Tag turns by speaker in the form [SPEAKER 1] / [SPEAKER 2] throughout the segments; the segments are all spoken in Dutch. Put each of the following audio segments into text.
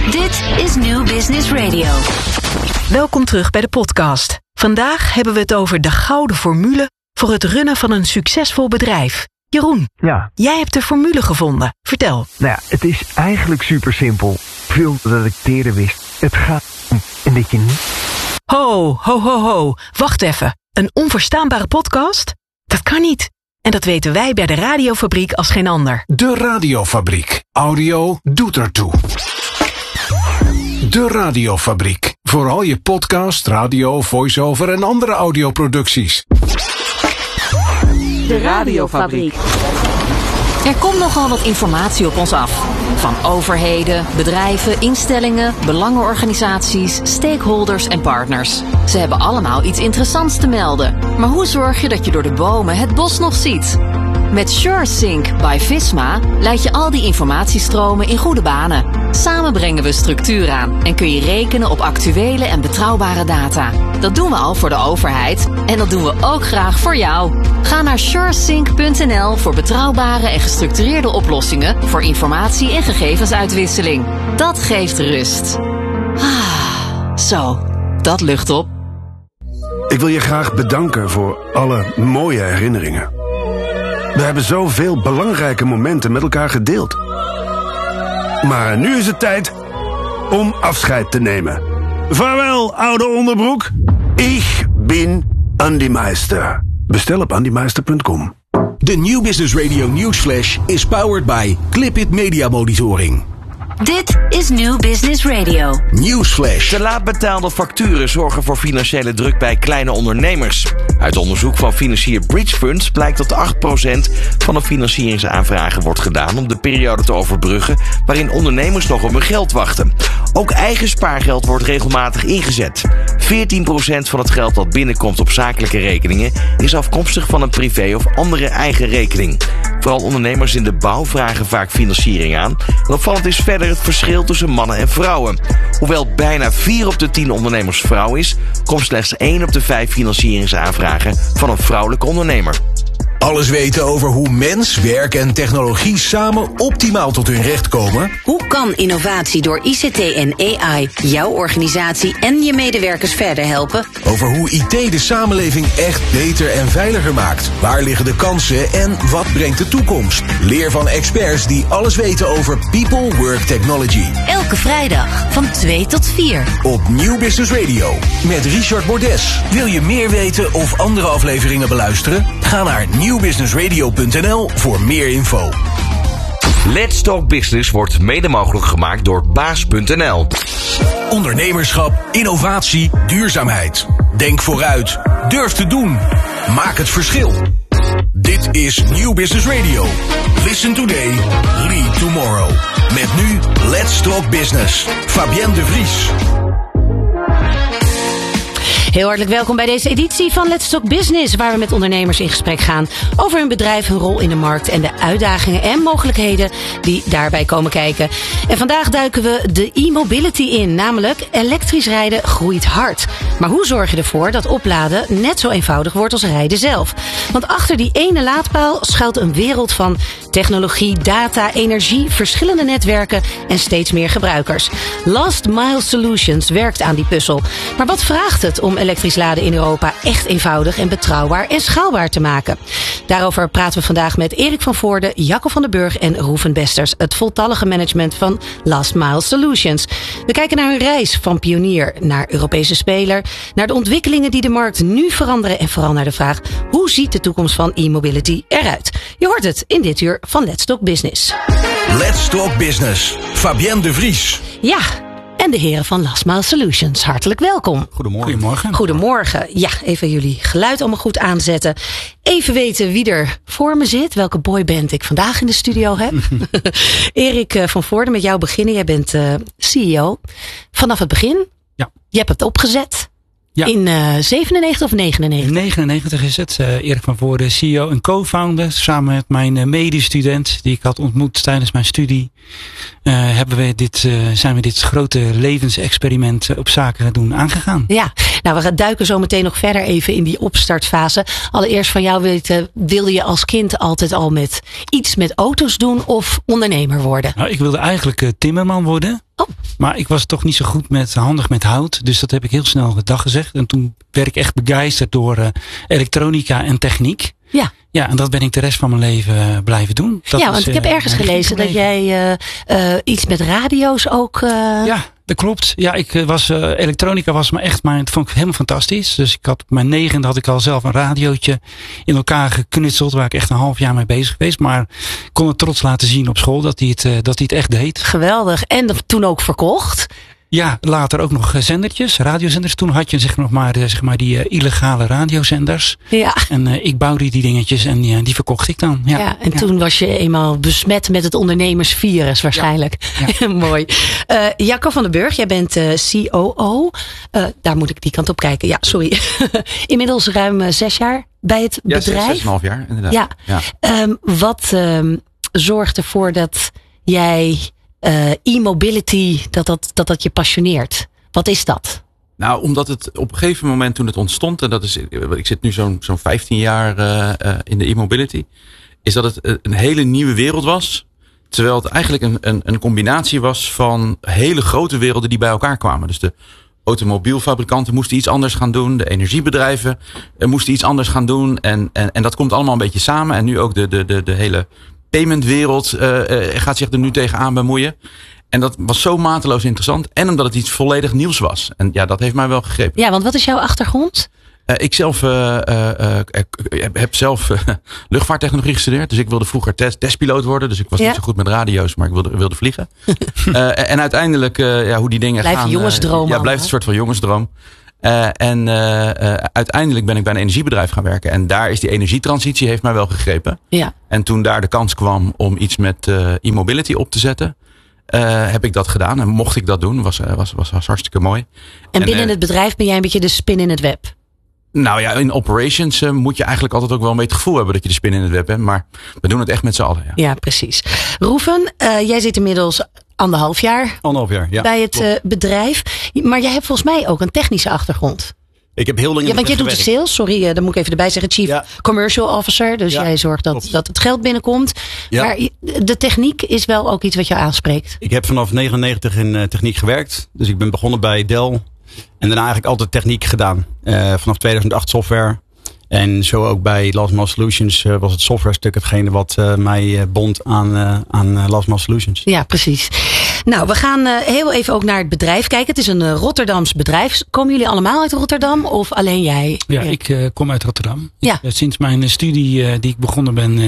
[SPEAKER 1] Dit is New Business Radio.
[SPEAKER 2] Welkom terug bij de podcast. Vandaag hebben we het over de gouden formule voor het runnen van een succesvol bedrijf. Jeroen,
[SPEAKER 3] Ja.
[SPEAKER 2] jij hebt de formule gevonden. Vertel.
[SPEAKER 3] Nou ja, het is eigenlijk super simpel. Veel dat ik eerder wist. Het gaat om en dat je niet...
[SPEAKER 2] Ho. Wacht even. Een onverstaanbare podcast? Dat kan niet. En dat weten wij bij de Radiofabriek als geen ander.
[SPEAKER 4] De Radiofabriek. Audio doet ertoe. De Radiofabriek. Voor al je podcast, radio, voice-over en andere audioproducties.
[SPEAKER 5] De Radiofabriek.
[SPEAKER 1] Er komt nogal wat informatie op ons af. Van overheden, bedrijven, instellingen, belangenorganisaties, stakeholders en partners. Ze hebben allemaal iets interessants te melden. Maar hoe zorg je dat je door de bomen het bos nog ziet? Met SureSync by Visma leid je al die informatiestromen in goede banen. Samen brengen we structuur aan en kun je rekenen op actuele en betrouwbare data. Dat doen we al voor de overheid en dat doen we ook graag voor jou. Ga naar suresync.nl voor betrouwbare en gestructureerde oplossingen voor informatie- en gegevensuitwisseling. Dat geeft rust. Zo, dat lucht op.
[SPEAKER 6] Ik wil je graag bedanken voor alle mooie herinneringen. We hebben zoveel belangrijke momenten met elkaar gedeeld. Maar nu is het tijd om afscheid te nemen. Vaarwel, oude onderbroek. Ik ben Andy Meister. Bestel op andymeister.com.
[SPEAKER 7] De New Business Radio Newsflash is powered by Clipit Media Monitoring.
[SPEAKER 1] Dit is New Business Radio.
[SPEAKER 7] Newsflash.
[SPEAKER 8] Te laat betaalde facturen zorgen voor financiële druk bij kleine ondernemers. Uit onderzoek van financier Bridge Funds blijkt dat 8% van de financieringsaanvragen wordt gedaan om de periode te overbruggen waarin ondernemers nog op hun geld wachten. Ook eigen spaargeld wordt regelmatig ingezet. 14% van het geld dat binnenkomt op zakelijke rekeningen is afkomstig van een privé of andere eigen rekening. Vooral ondernemers in de bouw vragen vaak financiering aan. En opvallend is verder het verschil tussen mannen en vrouwen. Hoewel bijna 4 op de 10 ondernemers vrouw is, komt slechts 1 op de 5 financieringsaanvragen van een vrouwelijke ondernemer.
[SPEAKER 7] Alles weten over hoe mens, werk en technologie samen optimaal tot hun recht komen?
[SPEAKER 1] Hoe kan innovatie door ICT en AI jouw organisatie en je medewerkers verder helpen?
[SPEAKER 7] Over hoe IT de samenleving echt beter en veiliger maakt. Waar liggen de kansen en wat brengt de toekomst? Leer van experts die alles weten over People Work Technology.
[SPEAKER 1] Elke vrijdag van 2 tot 4.
[SPEAKER 7] Op New Business Radio met Richard Bordes. Wil je meer weten of andere afleveringen beluisteren? Ga naar newbusinessradio.nl voor meer info.
[SPEAKER 8] Let's Talk Business wordt mede mogelijk gemaakt door baas.nl.
[SPEAKER 7] Ondernemerschap, innovatie, duurzaamheid. Denk vooruit. Durf te doen. Maak het verschil. Dit is New Business Radio. Listen today, lead tomorrow. Met nu Let's Talk Business. Fabienne de Vries.
[SPEAKER 5] Heel hartelijk welkom bij deze editie van Let's Talk Business, waar we met ondernemers in gesprek gaan over hun bedrijf, hun rol in de markt en de uitdagingen en mogelijkheden die daarbij komen kijken. En vandaag duiken we de e-mobility in, namelijk elektrisch rijden groeit hard. Maar hoe zorg je ervoor dat opladen net zo eenvoudig wordt als rijden zelf? Want achter die ene laadpaal schuilt een wereld van technologie, data, energie, verschillende netwerken en steeds meer gebruikers. Last Mile Solutions werkt aan die puzzel. Maar wat vraagt het om elektrisch laden in Europa echt eenvoudig en betrouwbaar en schaalbaar te maken? Daarover praten we vandaag met Erik van Voorde, Jacco van den Burg en Roeven Besters, het voltallige management van Last Mile Solutions. We kijken naar hun reis van pionier naar Europese speler, naar de ontwikkelingen die de markt nu veranderen en vooral naar de vraag: hoe ziet de toekomst van e-mobility eruit? Je hoort het in dit uur van Let's Talk Business.
[SPEAKER 7] Let's Talk Business. Fabienne de Vries.
[SPEAKER 5] Ja, en de heren van Last Mile Solutions. Hartelijk welkom.
[SPEAKER 4] Goedemorgen.
[SPEAKER 5] Goedemorgen. Ja, even jullie geluid allemaal goed aanzetten. Even weten wie er voor me zit. Welke boyband ik vandaag in de studio heb. Erik van Voorde, met jou beginnen. Jij bent CEO. Vanaf het begin.
[SPEAKER 9] Ja.
[SPEAKER 5] Je hebt het opgezet.
[SPEAKER 9] Ja.
[SPEAKER 5] In 97 of 99?
[SPEAKER 9] 99 is het. Erik van Voorde, CEO en co-founder. Samen met mijn medestudent die ik had ontmoet tijdens mijn studie. Zijn we dit grote levensexperiment op zaken gaan doen aangegaan.
[SPEAKER 5] Ja, nou we duiken zo meteen nog verder even in die opstartfase. Allereerst van jou weten, wilde je als kind altijd al iets met auto's doen of ondernemer worden?
[SPEAKER 9] Nou, ik wilde eigenlijk timmerman worden.
[SPEAKER 5] Oh.
[SPEAKER 9] Maar ik was toch niet zo goed handig met hout. Dus dat heb ik heel snel gedag gezegd. En toen werd ik echt begeisterd door elektronica en techniek.
[SPEAKER 5] Ja.
[SPEAKER 9] Ja, en dat ben ik de rest van mijn leven blijven doen.
[SPEAKER 5] Want ik heb ergens gelezen dat jij iets met radio's ook...
[SPEAKER 9] Ja, dat klopt. Ja, elektronica was me echt, maar het vond ik helemaal fantastisch. Dus ik had op mijn 9e had ik al zelf een radiootje in elkaar geknutseld, waar ik echt een half jaar mee bezig geweest. Maar ik kon het trots laten zien op school dat hij het echt deed.
[SPEAKER 5] Geweldig. En dat toen ook verkocht.
[SPEAKER 9] Ja, later ook nog zendertjes, radiozenders. Toen had je zeg maar die illegale radiozenders. Ja. En ik bouwde die dingetjes en die verkocht ik dan. Ja,
[SPEAKER 5] toen was je eenmaal besmet met het ondernemersvirus waarschijnlijk. Ja. Mooi. Jacco van den Burg, jij bent COO. Daar moet ik die kant op kijken. Ja, sorry. Inmiddels ruim 6 jaar bij het bedrijf.
[SPEAKER 10] 6,5 jaar inderdaad.
[SPEAKER 5] Ja. Wat zorgt ervoor dat jij... e-mobility, dat je passioneert. Wat is dat?
[SPEAKER 10] Nou, omdat het op een gegeven moment toen het ontstond, en dat is, ik zit nu zo'n 15 jaar in de e-mobility, is dat het een hele nieuwe wereld was. Terwijl het eigenlijk een combinatie was van hele grote werelden die bij elkaar kwamen. Dus de automobielfabrikanten moesten iets anders gaan doen. De energiebedrijven moesten iets anders gaan doen. En dat komt allemaal een beetje samen. En nu ook de hele paymentwereld gaat zich er nu tegenaan bemoeien. En dat was zo mateloos interessant. En omdat het iets volledig nieuws was. En ja, dat heeft mij wel gegrepen.
[SPEAKER 5] Ja, want wat is jouw achtergrond?
[SPEAKER 10] Ik zelf heb zelf luchtvaarttechnologie gestudeerd. Dus ik wilde vroeger testpiloot worden. Dus ik was niet zo goed met radio's, maar ik wilde vliegen. En uiteindelijk, hoe die dingen
[SPEAKER 5] blijft
[SPEAKER 10] gaan.
[SPEAKER 5] Jongensdroom.
[SPEAKER 10] Blijft een soort van jongensdroom. Uiteindelijk ben ik bij een energiebedrijf gaan werken. En daar is die energietransitie heeft mij wel gegrepen. Ja. En toen daar de kans kwam om iets met e-mobility op te zetten, heb ik dat gedaan. En mocht ik dat doen, was hartstikke mooi.
[SPEAKER 5] En binnen het bedrijf ben jij een beetje de spin in het web?
[SPEAKER 10] Nou ja, in operations moet je eigenlijk altijd ook wel een beetje het gevoel hebben dat je de spin in het web bent. Maar we doen het echt met z'n allen.
[SPEAKER 5] Ja, precies. Roeven, jij zit inmiddels 1,5 jaar,
[SPEAKER 11] ja,
[SPEAKER 5] bij het bedrijf. Maar jij hebt volgens mij ook een technische achtergrond.
[SPEAKER 11] Ik heb heel lang
[SPEAKER 5] want jij doet de sales, sorry, dan moet ik even erbij zeggen, Chief Commercial Officer. Dus jij zorgt dat het geld binnenkomt. Ja. Maar de techniek is wel ook iets wat jou aanspreekt.
[SPEAKER 11] Ik heb vanaf 1999 in techniek gewerkt. Dus ik ben begonnen bij Dell. En daarna eigenlijk altijd techniek gedaan. Vanaf 2008 software. En zo ook bij Last Mile Solutions was het software stuk hetgene wat mij bond aan Last Mile Solutions.
[SPEAKER 5] Ja, precies. Nou, we gaan heel even ook naar het bedrijf kijken. Het is een Rotterdams bedrijf. Komen jullie allemaal uit Rotterdam of alleen jij?
[SPEAKER 9] Ja, ik kom uit Rotterdam. Ja. Sinds mijn studie die ik begonnen ben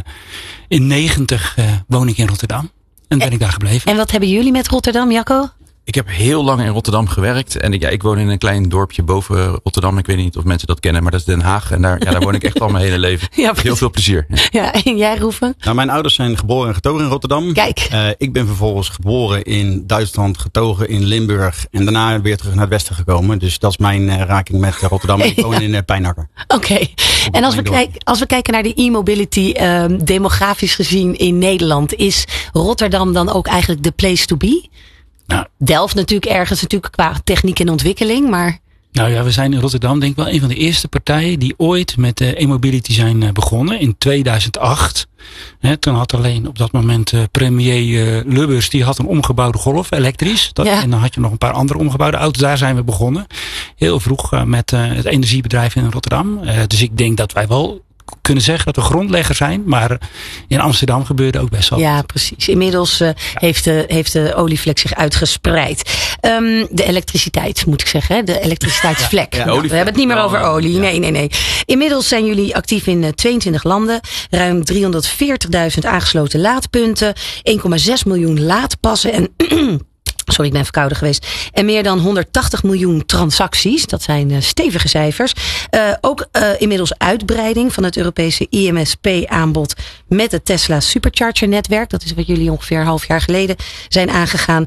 [SPEAKER 9] in 90 woon ik in Rotterdam. En ben ik daar gebleven.
[SPEAKER 5] En wat hebben jullie met Rotterdam, Jacco?
[SPEAKER 10] Ik heb heel lang in Rotterdam gewerkt. En ik woon in een klein dorpje boven Rotterdam. Ik weet niet of mensen dat kennen, maar dat is Den Haag. En daar woon ik echt al mijn hele leven. Ja, heel veel plezier.
[SPEAKER 5] Ja, en jij, Roeven?
[SPEAKER 11] Nou, mijn ouders zijn geboren en getogen in Rotterdam.
[SPEAKER 5] Kijk.
[SPEAKER 11] Ik ben vervolgens geboren in Duitsland, getogen in Limburg. En daarna weer terug naar het westen gekomen. Dus dat is mijn raking met Rotterdam. Ik woon in Pijnakker.
[SPEAKER 5] Oké. En als we kijken naar de e-mobility, demografisch gezien in Nederland, is Rotterdam dan ook eigenlijk de place to be? Nou, Delft natuurlijk qua techniek en ontwikkeling, maar...
[SPEAKER 9] Nou ja, we zijn in Rotterdam denk ik wel een van de eerste partijen die ooit met e-mobility zijn begonnen in 2008. Toen had alleen op dat moment premier Lubbers, die had een omgebouwde Golf, elektrisch. En dan had je nog een paar andere omgebouwde auto's. Daar zijn we begonnen. Heel vroeg met het energiebedrijf in Rotterdam. Dus ik denk dat wij wel kunnen zeggen dat we grondlegger zijn. Maar in Amsterdam gebeurde ook best wel.
[SPEAKER 5] Ja, precies. Inmiddels heeft de olievlek zich uitgespreid. De elektriciteit, moet ik zeggen. Hè? De elektriciteitsvlek. Ja, we hebben het niet meer over olie. Ja. Nee. Inmiddels zijn jullie actief in 22 landen. Ruim 340.000 aangesloten laadpunten. 1,6 miljoen laadpassen en... Sorry, ik ben verkouden geweest. En meer dan 180 miljoen transacties. Dat zijn stevige cijfers. Ook inmiddels uitbreiding van het Europese IMSP-aanbod met het Tesla Supercharger netwerk. Dat is wat jullie ongeveer een half jaar geleden zijn aangegaan.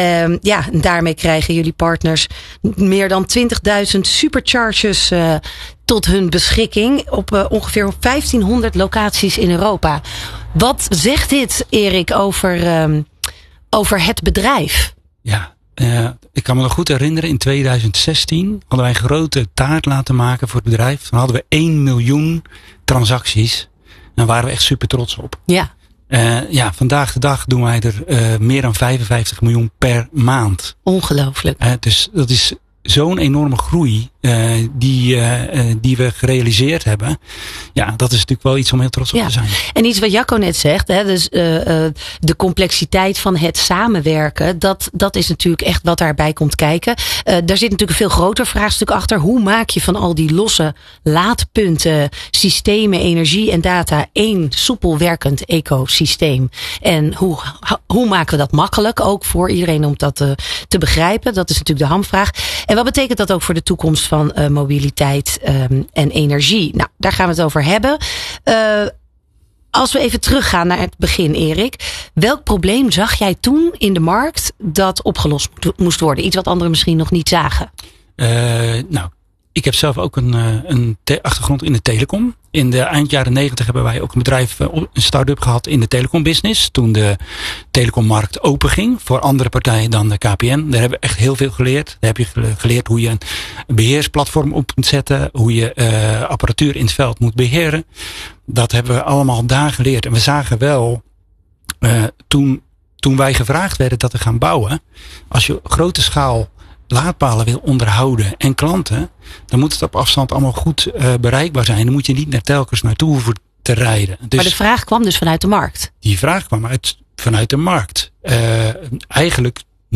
[SPEAKER 5] Daarmee krijgen jullie partners meer dan 20.000 superchargers tot hun beschikking op ongeveer 1500 locaties in Europa. Wat zegt dit, Erik, over het bedrijf?
[SPEAKER 9] Ja, ik kan me nog goed herinneren. In 2016 hadden wij een grote taart laten maken voor het bedrijf. Dan hadden we 1 miljoen transacties. En daar waren we echt super trots op.
[SPEAKER 5] Ja.
[SPEAKER 9] Vandaag de dag doen wij er meer dan 55 miljoen per maand.
[SPEAKER 5] Ongelooflijk.
[SPEAKER 9] Dus dat is zo'n enorme groei die we gerealiseerd hebben. Ja, dat is natuurlijk wel iets om heel trots op te zijn.
[SPEAKER 5] En iets wat Jacco net zegt, hè, dus de complexiteit van het samenwerken, dat is natuurlijk echt wat daarbij komt kijken. Daar zit natuurlijk een veel groter vraagstuk achter. Hoe maak je van al die losse laadpunten, systemen, energie en data één soepel werkend ecosysteem? En hoe maken we dat makkelijk ook voor iedereen om dat te begrijpen? Dat is natuurlijk de hamvraag. En wat betekent dat ook voor de toekomst van mobiliteit en energie? Nou, daar gaan we het over hebben. Als we even teruggaan naar het begin, Erik. Welk probleem zag jij toen in de markt dat opgelost moest worden? Iets wat anderen misschien nog niet zagen.
[SPEAKER 9] Ik heb zelf ook een achtergrond in de telecom. In de eind jaren 90 hebben wij ook een bedrijf, een start-up gehad in de telecombusiness. Toen de telecommarkt open ging voor andere partijen dan de KPN. Daar hebben we echt heel veel geleerd. Daar heb je geleerd hoe je een beheersplatform op moet zetten. Hoe je apparatuur in het veld moet beheren. Dat hebben we allemaal daar geleerd. En we zagen wel, toen wij gevraagd werden dat we gaan bouwen. Als je grote schaal laadpalen wil onderhouden en klanten, dan moet het op afstand allemaal goed bereikbaar zijn. Dan moet je niet naar telkens naartoe hoeven te rijden. Dus,
[SPEAKER 5] maar de vraag kwam dus vanuit de markt?
[SPEAKER 9] Die vraag kwam vanuit de markt. Eigenlijk,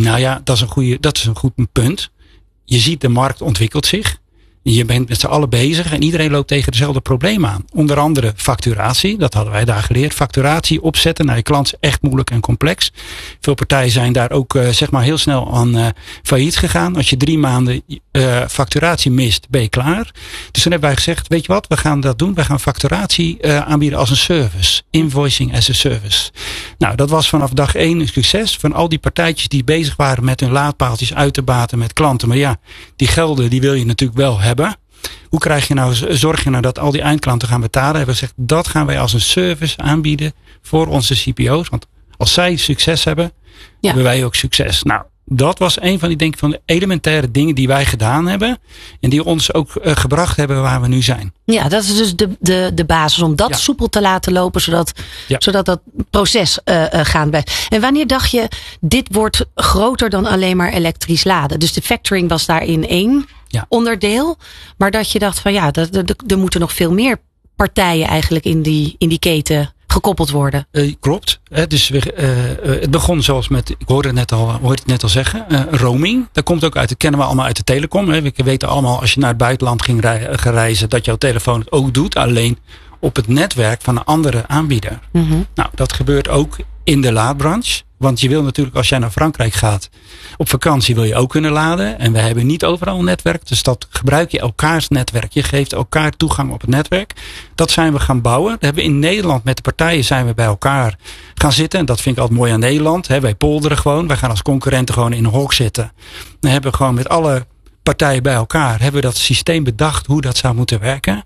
[SPEAKER 9] dat is een goed punt. Je ziet de markt ontwikkelt zich. Je bent met z'n allen bezig en iedereen loopt tegen dezelfde problemen aan. Onder andere facturatie, dat hadden wij daar geleerd. Facturatie opzetten naar je klant is echt moeilijk en complex. Veel partijen zijn daar ook heel snel aan failliet gegaan. Als je 3 maanden facturatie mist, ben je klaar. Dus toen hebben wij gezegd, weet je wat, we gaan dat doen. We gaan facturatie aanbieden als een service. Invoicing as a service. Nou, dat was vanaf dag 1 een succes. Van al die partijtjes die bezig waren met hun laadpaaltjes uit te baten met klanten. Maar ja, die gelden die wil je natuurlijk wel hebben. Hoe zorg je nou dat al die eindklanten gaan betalen? Hebben we gezegd, dat gaan wij als een service aanbieden voor onze CPO's. Want als zij succes hebben, hebben wij ook succes. Nou, dat was een van de elementaire dingen die wij gedaan hebben. En die ons ook gebracht hebben waar we nu zijn.
[SPEAKER 5] Ja, dat is dus de basis om dat soepel te laten lopen. Zodat dat proces gaan blijft. En wanneer dacht je, dit wordt groter dan alleen maar elektrisch laden? Dus de factoring was daarin één onderdeel. Maar dat je dacht van er moeten nog veel meer partijen eigenlijk in die keten gekoppeld worden.
[SPEAKER 9] Klopt. Dus het begon zoals met, ik hoorde het net al zeggen, roaming. Dat komt ook dat kennen we allemaal uit de telecom. We weten allemaal, als je naar het buitenland ging reizen, dat jouw telefoon het ook doet. Alleen op het netwerk van een andere aanbieder. Mm-hmm. Nou, dat gebeurt ook in de laadbranche. Want je wil natuurlijk, als jij naar Frankrijk gaat op vakantie, wil je ook kunnen laden. En we hebben niet overal een netwerk. Dus dat gebruik je elkaars netwerk. Je geeft elkaar toegang op het netwerk. Dat zijn we gaan bouwen. Dat hebben we in Nederland met de partijen zijn we bij elkaar gaan zitten. En dat vind ik altijd mooi aan Nederland. Wij polderen gewoon. Wij gaan als concurrenten gewoon in een hok zitten. Dan hebben we gewoon met alle partijen bij elkaar hebben we dat systeem bedacht hoe dat zou moeten werken.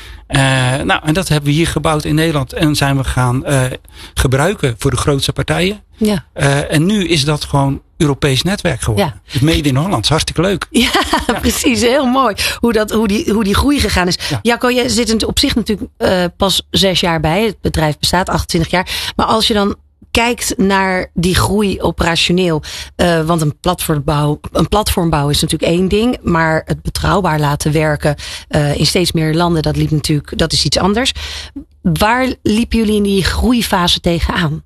[SPEAKER 9] En dat hebben we hier gebouwd in Nederland en zijn we gaan gebruiken voor de grootste partijen. Ja. En nu is dat gewoon Europees netwerk geworden. Ja. Het Made in Holland, is hartstikke leuk.
[SPEAKER 5] Ja, precies, heel mooi. Hoe die groei gegaan is. Ja. Jacco, je zit op zich natuurlijk pas 6 jaar bij. Het bedrijf bestaat 28 jaar. Maar als je dan kijkt naar die groei operationeel. Want een platformbouw is natuurlijk één ding. Maar het betrouwbaar laten werken in steeds meer landen, dat is iets anders. Waar liepen jullie in die groeifase tegenaan?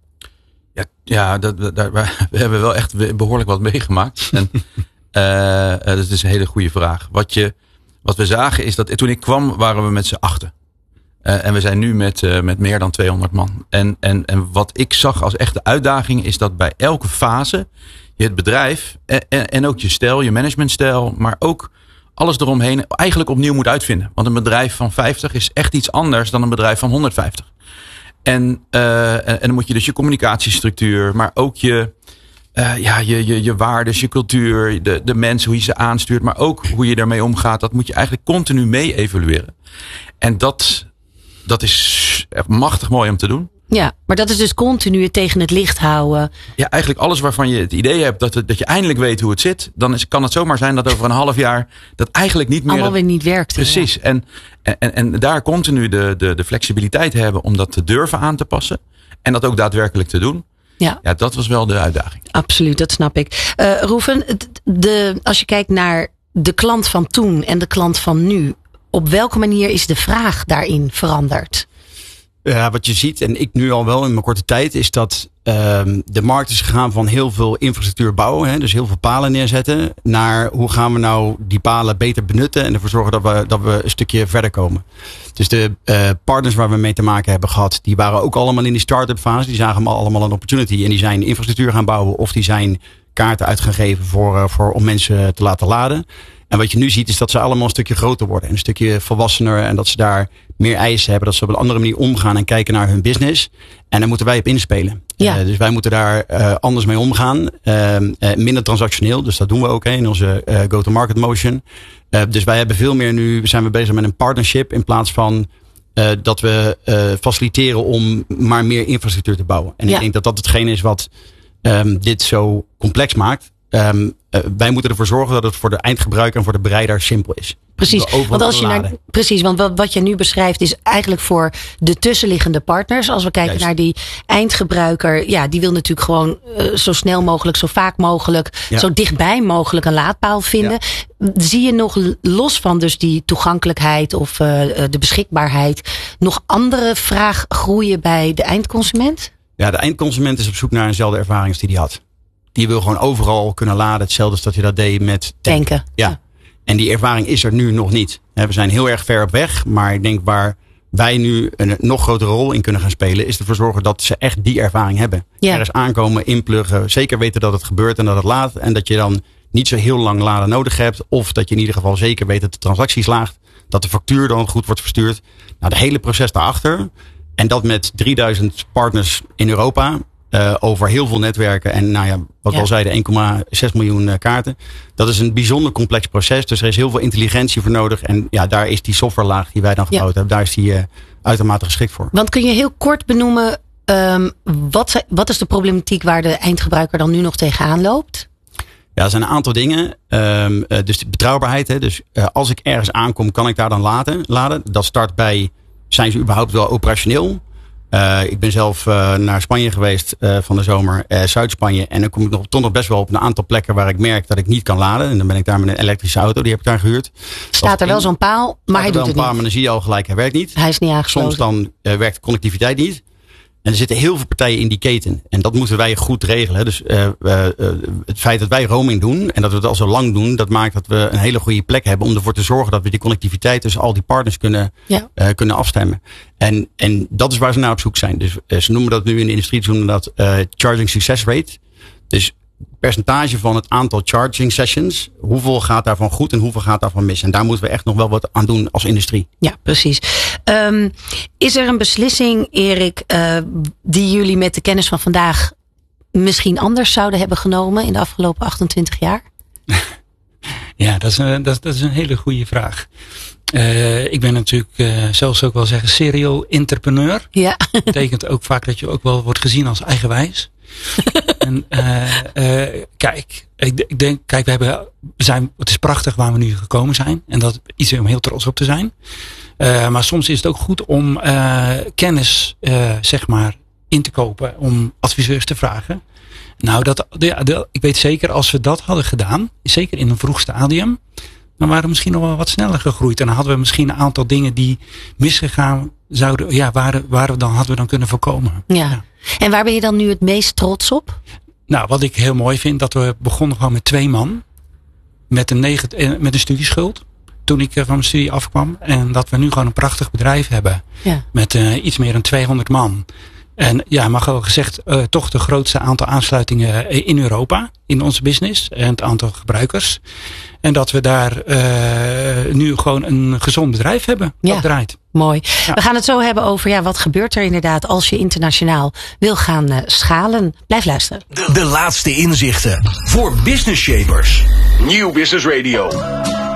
[SPEAKER 10] We hebben wel echt behoorlijk wat meegemaakt. En dat is een hele goede vraag. Wat we zagen is dat toen ik kwam waren we met z'n 8. En we zijn nu met meer dan 200 man. En wat ik zag als echte uitdaging is dat bij elke fase je het bedrijf en ook je stijl, je managementstijl, maar ook alles eromheen eigenlijk opnieuw moet uitvinden. Want een bedrijf van 50 is echt iets anders dan een bedrijf van 150. En dan moet je dus je communicatiestructuur, maar ook je waardes, je cultuur, de mensen, hoe je ze aanstuurt, maar ook hoe je daarmee omgaat. Dat moet je eigenlijk continu mee evalueren. En dat is machtig mooi om te doen.
[SPEAKER 5] Ja, maar dat is dus continu het tegen het licht houden. Ja,
[SPEAKER 10] eigenlijk alles waarvan je het idee hebt dat je eindelijk weet hoe het zit. Dan kan het zomaar zijn dat over een half jaar dat eigenlijk niet meer
[SPEAKER 5] allemaal weer niet werkt.
[SPEAKER 10] Precies. Ja. En daar continu de flexibiliteit hebben om dat te durven aan te passen. En dat ook daadwerkelijk te doen. Ja, dat was wel de uitdaging.
[SPEAKER 5] Absoluut, dat snap ik. Roeven, als je kijkt naar de klant van toen en de klant van nu, op welke manier is de vraag daarin veranderd?
[SPEAKER 11] Ja, wat je ziet, en ik nu al wel in mijn korte tijd, is dat de markt is gegaan van heel veel infrastructuur bouwen. Dus heel veel palen neerzetten. Naar hoe gaan we nou die palen beter benutten. En ervoor zorgen dat we een stukje verder komen. Dus de partners waar we mee te maken hebben gehad. Die waren ook allemaal in die start-up fase. Die zagen allemaal een opportunity. En die zijn infrastructuur gaan bouwen. Of die zijn kaarten uitgegeven om mensen te laten laden. En wat je nu ziet is dat ze allemaal een stukje groter worden. En een stukje volwassener. En dat ze daar meer eisen hebben. Dat ze op een andere manier omgaan en kijken naar hun business. En daar moeten wij op inspelen. Ja. Dus wij moeten daar anders mee omgaan. Minder transactioneel. Dus dat doen we ook in onze go-to-market motion. Dus wij hebben veel meer nu. Zijn we bezig met een partnership. In plaats van dat we faciliteren om maar meer infrastructuur te bouwen. En ik denk dat dat hetgene is wat dit zo complex maakt. Wij moeten ervoor zorgen dat het voor de eindgebruiker en voor de bereider simpel is.
[SPEAKER 5] Precies, want wat je nu beschrijft is eigenlijk voor de tussenliggende partners. Als we kijken naar die eindgebruiker, die wil natuurlijk gewoon zo snel mogelijk, zo vaak mogelijk, zo dichtbij mogelijk een laadpaal vinden. Ja. Zie je nog los van dus die toegankelijkheid of de beschikbaarheid nog andere vraag groeien bij de eindconsument? Ja, de eindconsument is op zoek naar eenzelfde ervaring als die hij had. Die wil gewoon overal kunnen laden. Hetzelfde als dat je dat deed met tanken. Ja. En die ervaring is er nu nog niet. We zijn heel erg ver op weg. Maar ik denk waar wij nu een nog grotere rol in kunnen gaan spelen, is ervoor zorgen dat ze echt die ervaring hebben. Ja. Er eens aankomen, inpluggen. Zeker weten dat het gebeurt en dat het laat. En dat je dan niet zo heel lang laden nodig hebt. Of dat je in ieder geval zeker weet dat de transactie slaagt. Dat de factuur dan goed wordt verstuurd. Nou, het hele proces daarachter. En dat met 3000 partners in Europa. Over heel veel netwerken en wat we al zeiden, 1,6 miljoen kaarten. Dat is een bijzonder complex proces. Dus er is heel veel intelligentie voor nodig. En daar is die softwarelaag die wij dan gebouwd hebben, daar is die uitermate geschikt voor. Want kun je heel kort benoemen, wat is de problematiek waar de eindgebruiker dan nu nog tegenaan loopt? Ja, er zijn een aantal dingen. Dus de betrouwbaarheid. Hè. Dus als ik ergens aankom, kan ik daar dan laden. Dat start bij, zijn ze überhaupt wel operationeel? Ik ben zelf naar Spanje geweest van de zomer, Zuid-Spanje. En dan kom ik toch nog best wel op een aantal plekken waar ik merk dat ik niet kan laden. En dan ben ik daar met een elektrische auto, die heb ik daar gehuurd. Staat er wel zo'n paal, maar hij doet het niet. Maar dan zie je al gelijk, hij werkt niet. Hij is niet aangesloten. Soms dan werkt de connectiviteit niet. En er zitten heel veel partijen in die keten. En dat moeten wij goed regelen. Dus het feit dat wij roaming doen en dat we het al zo lang doen, dat maakt dat we een hele goede plek hebben om ervoor te zorgen dat we die connectiviteit tussen al die partners kunnen afstemmen. En dat is waar ze naar op zoek zijn. Dus ze noemen dat nu in de industrie, ze noemen dat charging success rate. Dus percentage van het aantal charging sessions. Hoeveel gaat daarvan goed en hoeveel gaat daarvan mis? En daar moeten we echt nog wel wat aan doen als industrie. Ja, precies. Is er een beslissing, Erik, die jullie met de kennis van vandaag misschien anders zouden hebben genomen in de afgelopen 28 jaar?
[SPEAKER 9] Ja, dat is een hele goede vraag. Ik ben natuurlijk zelfs ook wel zeggen serial entrepreneur. Ja. Dat betekent ook vaak dat je ook wel wordt gezien als eigenwijs. En het is prachtig waar we nu gekomen zijn. En dat is iets om heel trots op te zijn. Maar soms is het ook goed om kennis in te kopen. Om adviseurs te vragen. Nou, ik weet zeker als we dat hadden gedaan. Zeker in een vroeg stadium. Dan waren we misschien nog wel wat sneller gegroeid. En dan hadden we misschien een aantal dingen die misgegaan zouden. Ja, hadden we dan kunnen voorkomen. Ja. En waar ben je dan nu het meest trots op? Nou, wat ik heel mooi vind, dat we begonnen gewoon met 2 man. Met een studieschuld. Toen ik van mijn studie afkwam. En dat we nu gewoon een prachtig bedrijf hebben. Ja. Met iets meer dan 200 man. En ja, mag wel gezegd, toch de grootste aantal aansluitingen in Europa. In onze business. En het aantal gebruikers. En dat we daar nu gewoon een gezond bedrijf hebben. Dat draait. Mooi. Ja. We gaan het zo hebben over wat gebeurt er inderdaad als je internationaal wil gaan schalen. Blijf luisteren.
[SPEAKER 7] De laatste inzichten voor business shapers. Nieuw Business Radio.